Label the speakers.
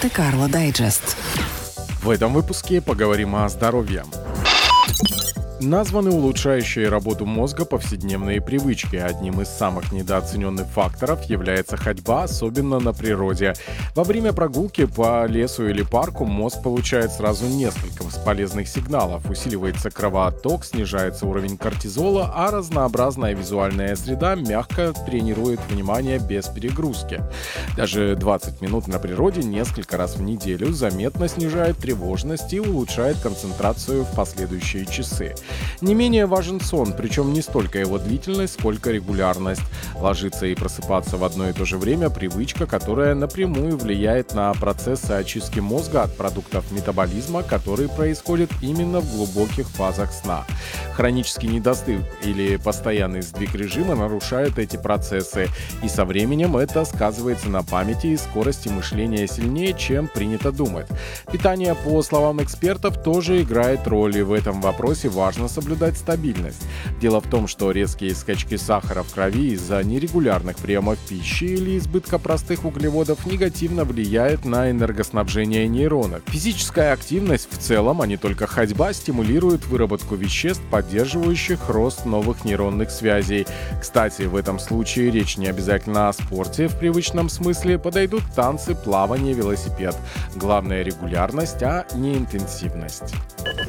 Speaker 1: Монте-Карло Дайджест.
Speaker 2: В этом выпуске поговорим о здоровье. Названы улучшающие работу мозга повседневные привычки. Одним из самых недооцененных факторов является ходьба, особенно на природе. Во время прогулки по лесу или парку мозг получает сразу несколько полезных сигналов. Усиливается кровоотток, снижается уровень кортизола, а разнообразная визуальная среда мягко тренирует внимание без перегрузки. Даже 20 минут на природе несколько раз в неделю заметно снижает тревожность и улучшает концентрацию в последующие часы. Не менее важен сон, причем не столько его длительность, сколько регулярность. Ложиться и просыпаться в одно и то же время – привычка, которая напрямую влияет на процессы очистки мозга от продуктов метаболизма, которые происходят именно в глубоких фазах сна. Хронический недостык или постоянный сдвиг режима нарушают эти процессы, и со временем это сказывается на памяти и скорости мышления сильнее, чем принято думать. Питание, по словам экспертов, тоже играет роль, и в этом вопросе важно соблюдать стабильность. Дело в том, что резкие скачки сахара в крови из-за нерегулярных приемов пищи или избытка простых углеводов негативно влияет на энергоснабжение нейронов. Физическая активность в целом, а не только ходьба, стимулирует выработку веществ, поддерживающих рост новых нейронных связей. Кстати, в этом случае речь не обязательно о спорте в привычном смысле, подойдут танцы, плавание, велосипед. Главное — регулярность, а не интенсивность.